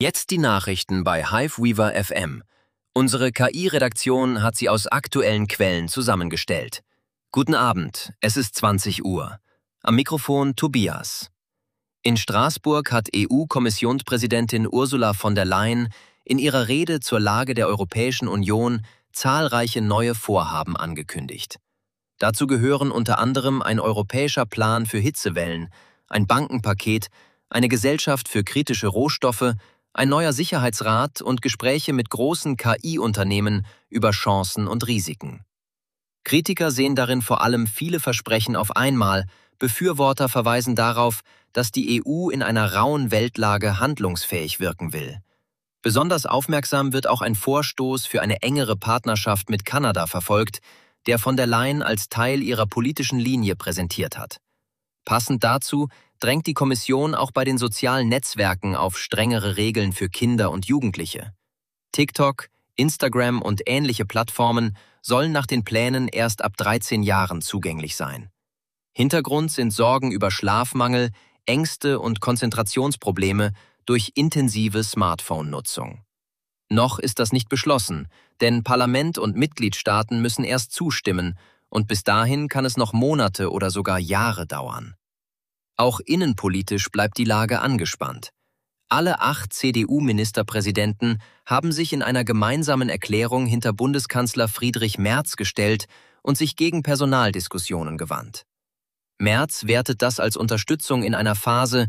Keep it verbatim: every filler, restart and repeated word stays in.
Jetzt die Nachrichten bei Hiveweaver F M. Unsere K I-Redaktion hat sie aus aktuellen Quellen zusammengestellt. Guten Abend, es ist zwanzig Uhr. Am Mikrofon Tobias. In Straßburg hat E U-Kommissionspräsidentin Ursula von der Leyen in ihrer Rede zur Lage der Europäischen Union zahlreiche neue Vorhaben angekündigt. Dazu gehören unter anderem ein europäischer Plan für Hitzewellen, ein Bankenpaket, eine Gesellschaft für kritische Rohstoffe, ein neuer Sicherheitsrat und Gespräche mit großen K I-Unternehmen über Chancen und Risiken. Kritiker sehen darin vor allem viele Versprechen auf einmal, Befürworter verweisen darauf, dass die E U in einer rauen Weltlage handlungsfähig wirken will. Besonders aufmerksam wird auch ein Vorstoß für eine engere Partnerschaft mit Kanada verfolgt, der von der Leyen als Teil ihrer politischen Linie präsentiert hat. Passend dazu drängt die Kommission auch bei den sozialen Netzwerken auf strengere Regeln für Kinder und Jugendliche. TikTok, Instagram und ähnliche Plattformen sollen nach den Plänen erst ab dreizehn Jahren zugänglich sein. Hintergrund sind Sorgen über Schlafmangel, Ängste und Konzentrationsprobleme durch intensive Smartphone-Nutzung. Noch ist das nicht beschlossen, denn Parlament und Mitgliedstaaten müssen erst zustimmen und bis dahin kann es noch Monate oder sogar Jahre dauern. Auch innenpolitisch bleibt die Lage angespannt. Alle acht C D U-Ministerpräsidenten haben sich in einer gemeinsamen Erklärung hinter Bundeskanzler Friedrich Merz gestellt und sich gegen Personaldiskussionen gewandt. Merz wertet das als Unterstützung in einer Phase,